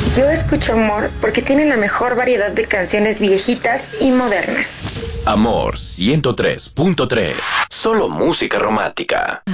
Yo escucho Amor porque tiene la mejor variedad de canciones viejitas y modernas. Amor 103.3. Solo música romántica.